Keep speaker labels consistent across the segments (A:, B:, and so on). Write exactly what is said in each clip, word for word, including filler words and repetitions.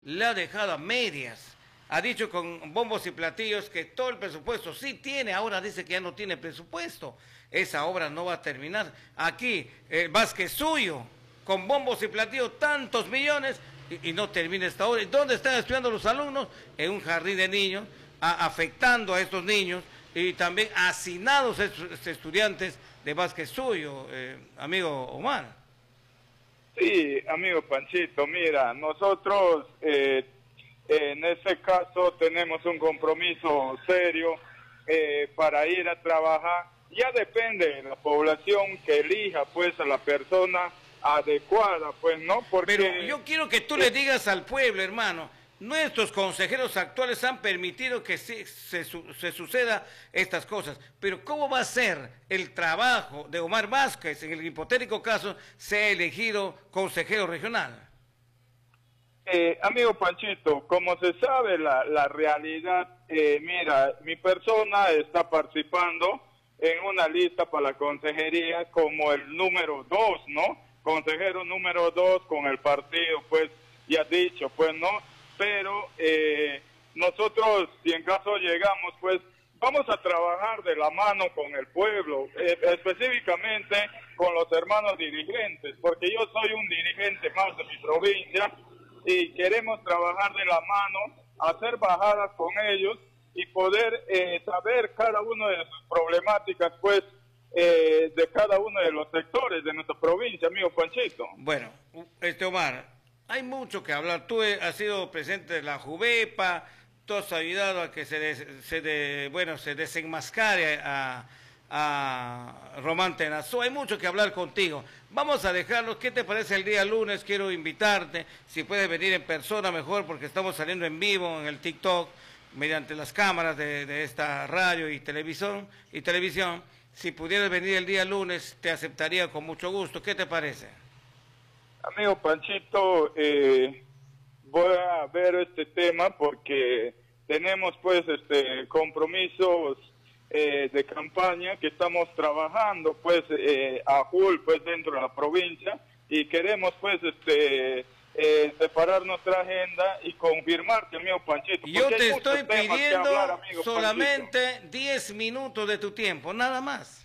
A: le ha dejado a medias. Ha dicho con bombos y platillos que todo el presupuesto sí tiene, ahora dice que ya no tiene presupuesto. Esa obra no va a terminar. Aquí, el Vázquez Suyo, con bombos y platillos, tantos millones, y, y no termina esta obra. ¿Y dónde están estudiando los alumnos? En un jardín de niños, a, afectando a estos niños, y también hacinados estos estudiantes de Vázquez Suyo, eh, amigo Omar.
B: Sí, amigo Panchito, mira, nosotros eh, en ese caso tenemos un compromiso serio eh, para ir a trabajar. Ya depende de la población que elija pues a la persona adecuada, pues no, porque...
A: Pero yo quiero que tú le digas al pueblo, hermano, nuestros consejeros actuales han permitido que se, se, se suceda estas cosas, pero ¿cómo va a ser el trabajo de Omar Vázquez en el hipotético caso sea elegido consejero regional?
B: Eh, amigo Panchito, como se sabe la, la realidad, eh, mira, mi persona está participando en una lista para la consejería como el número dos, ¿no? Consejero número dos con el partido, pues ya dicho, pues no, pero eh, nosotros, si en caso llegamos, pues vamos a trabajar de la mano con el pueblo, eh, específicamente con los hermanos dirigentes, porque yo soy un dirigente más de mi provincia y queremos trabajar de la mano, hacer bajadas con ellos y poder eh, saber cada uno de sus problemáticas, pues, eh, de cada uno de los sectores de nuestra provincia, amigo Panchito.
A: Bueno, este Omar, hay mucho que hablar. Tú has sido presidente de la Juvepa, tú has ayudado a que se, des, se de, bueno, se desenmascare a, a Román Tenazó. Hay mucho que hablar contigo. Vamos a dejarlo. ¿Qué te parece el día lunes? Quiero invitarte, si puedes venir en persona mejor, porque estamos saliendo en vivo en el TikTok, mediante las cámaras de, de esta radio y televisión, y televisión. Si pudieras venir el día lunes, te aceptaría con mucho gusto. ¿Qué te parece?
B: Amigo Panchito, eh, voy a ver este tema porque tenemos pues este compromisos eh, de campaña que estamos trabajando pues eh, a full pues dentro de la provincia y queremos pues este eh, separar nuestra agenda y confirmarte, amigo Panchito.
A: Yo te estoy pidiendo
B: hablar,
A: solamente diez minutos de tu tiempo, nada más.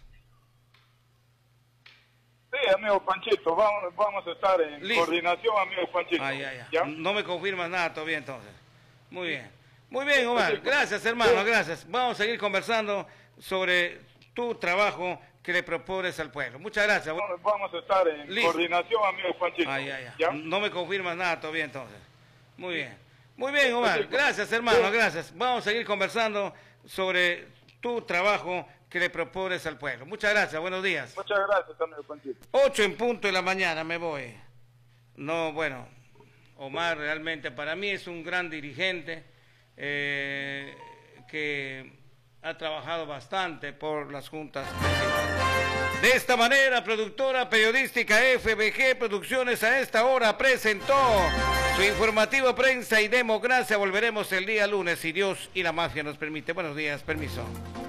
B: Sí, amigo Panchito, vamos, vamos a estar en
A: Listo.
B: Coordinación, amigo Panchito.
A: Ah, ya, ya.
B: ¿Ya?
A: No me confirmas nada todavía entonces. Muy bien. Muy bien, Omar. Gracias, hermano, gracias. Vamos a seguir conversando sobre tu trabajo que le propones al pueblo. Muchas gracias.
B: Vamos, vamos a estar en
A: Listo.
B: Coordinación, amigo Panchito.
A: Ah, ya, ya.
B: ¿Ya?
A: No me confirmas nada todavía entonces. Muy bien. Muy bien, Omar. Gracias, hermano, gracias. Vamos a seguir conversando sobre tu trabajo que le propones al pueblo. Muchas gracias, buenos días.
B: Muchas gracias, amigo Panchito.
A: Ocho en punto de la mañana me voy. No, bueno, Omar realmente para mí es un gran dirigente eh, que ha trabajado bastante por las juntas. De esta manera, productora periodística F B G Producciones a esta hora presentó su informativo Prensa y Democracia. Volveremos el día lunes, si Dios y la mafia nos permite. Buenos días, permiso.